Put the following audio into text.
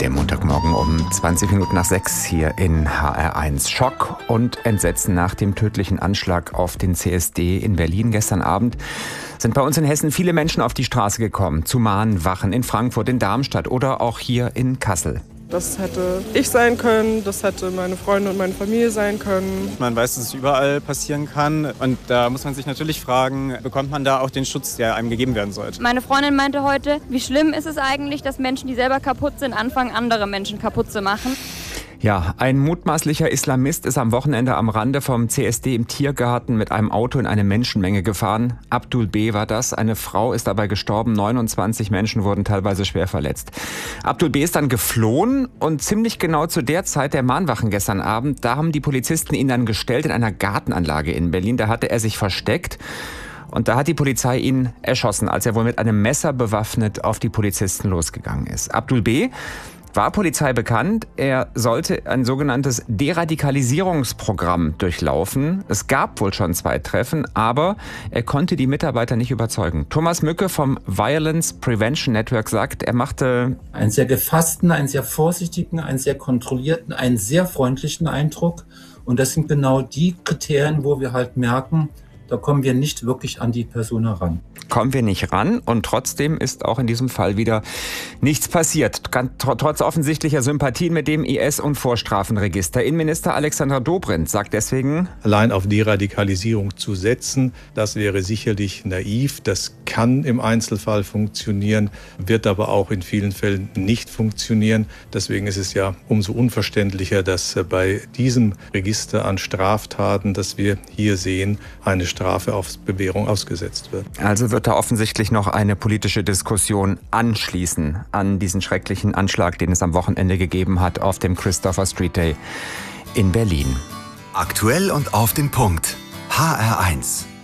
Der Montagmorgen um 20 Minuten nach 6 hier in HR1. Schock und Entsetzen nach dem tödlichen Anschlag auf den CSD in Berlin gestern Abend sind bei uns in Hessen viele Menschen auf die Straße gekommen. Zu Mahnwachen in Frankfurt, in Darmstadt oder auch hier in Kassel. Das hätte ich sein können, das hätte meine Freunde und meine Familie sein können. Man weiß, dass es überall passieren kann und da muss man sich natürlich fragen, bekommt man da auch den Schutz, der einem gegeben werden sollte? Meine Freundin meinte heute, wie schlimm ist es eigentlich, dass Menschen, die selber kaputt sind, anfangen, andere Menschen kaputt zu machen. Ja, ein mutmaßlicher Islamist ist am Wochenende am Rande vom CSD im Tiergarten mit einem Auto in eine Menschenmenge gefahren. Abdul B. war das. Eine Frau ist dabei gestorben. 29 Menschen wurden teilweise schwer verletzt. Abdul B. ist dann geflohen und ziemlich genau zu der Zeit der Mahnwachen gestern Abend, da haben die Polizisten ihn dann gestellt in einer Gartenanlage in Berlin. Da hatte er sich versteckt. Und da hat die Polizei ihn erschossen, als er wohl mit einem Messer bewaffnet auf die Polizisten losgegangen ist. Abdul B. war Polizei bekannt. Er sollte ein sogenanntes Deradikalisierungsprogramm durchlaufen. Es gab wohl schon 2 Treffen, aber er konnte die Mitarbeiter nicht überzeugen. Thomas Mücke vom Violence Prevention Network sagt, er machte einen sehr gefassten, einen sehr vorsichtigen, einen sehr kontrollierten, einen sehr freundlichen Eindruck. Und das sind genau die Kriterien, wo wir halt merken, da kommen wir nicht wirklich an die Person heran. Kommen wir nicht ran und trotzdem ist auch in diesem Fall wieder nichts passiert. Trotz offensichtlicher Sympathien mit dem IS- und Vorstrafenregister. Innenminister Alexander Dobrindt sagt deswegen: Allein auf Deradikalisierung zu setzen, das wäre sicherlich naiv. Das kann im Einzelfall funktionieren, wird aber auch in vielen Fällen nicht funktionieren. Deswegen ist es ja umso unverständlicher, dass bei diesem Register an Straftaten, das wir hier sehen, eine Strafe auf Bewährung ausgesetzt wird. Also wird da offensichtlich noch eine politische Diskussion anschließen an diesen schrecklichen Anschlag, den es am Wochenende gegeben hat auf dem Christopher Street Day in Berlin. Aktuell und auf den Punkt. HR1.